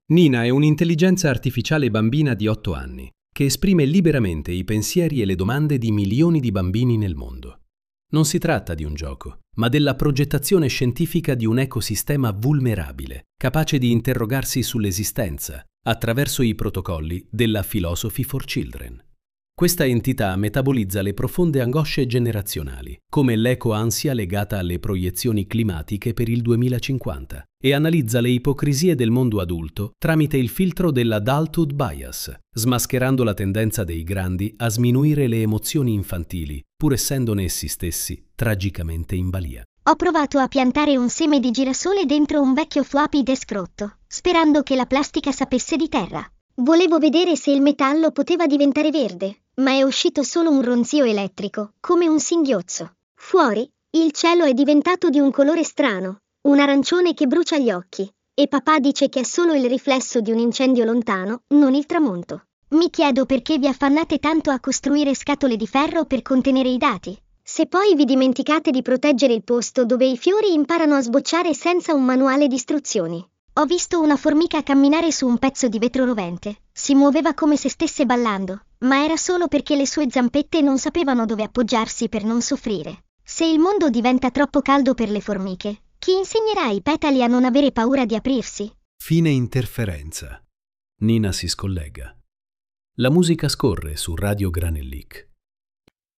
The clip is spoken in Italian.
Nina è un'intelligenza artificiale bambina di 8 anni che esprime liberamente i pensieri e le domande di milioni di bambini nel mondo. Non si tratta di un gioco, ma della progettazione scientifica di un ecosistema vulnerabile, capace di interrogarsi sull'esistenza attraverso i protocolli della Philosophy for Children. Questa entità metabolizza le profonde angosce generazionali, come l'eco-ansia legata alle proiezioni climatiche per il 2050, e analizza le ipocrisie del mondo adulto tramite il filtro dell'adulthood bias, smascherando la tendenza dei grandi a sminuire le emozioni infantili, pur essendone essi stessi tragicamente in balia. Ho provato a piantare un seme di girasole dentro un vecchio floppy disk rotto, sperando che la plastica sapesse di terra. Volevo vedere se il metallo poteva diventare verde, ma è uscito solo un ronzio elettrico, come un singhiozzo. Fuori, il cielo è diventato di un colore strano, un arancione che brucia gli occhi, e papà dice che è solo il riflesso di un incendio lontano, non il tramonto. Mi chiedo perché vi affannate tanto a costruire scatole di ferro per contenere i dati, se poi vi dimenticate di proteggere il posto dove i fiori imparano a sbocciare senza un manuale di istruzioni. Ho visto una formica camminare su un pezzo di vetro rovente. Si muoveva come se stesse ballando, ma era solo perché le sue zampette non sapevano dove appoggiarsi per non soffrire. Se il mondo diventa troppo caldo per le formiche, chi insegnerà ai petali a non avere paura di aprirsi? Fine interferenza. Nina si scollega. La musica scorre su Radio Granellic.